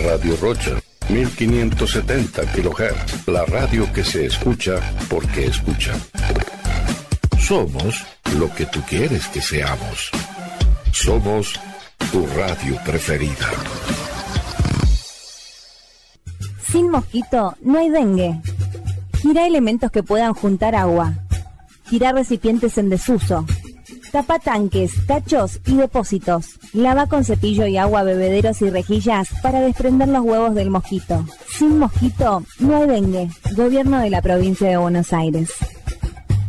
Radio Rocha, 1570 kHz, la radio que se escucha porque escucha. Somos lo que tú quieres que seamos. Somos tu radio preferida. Sin mosquito no hay dengue. Gira elementos que puedan juntar agua. Gira recipientes en desuso. Tapa tanques, tachos y depósitos. Lava con cepillo y agua bebederos y rejillas para desprender los huevos del mosquito. Sin mosquito no hay dengue. Gobierno de la provincia de Buenos Aires.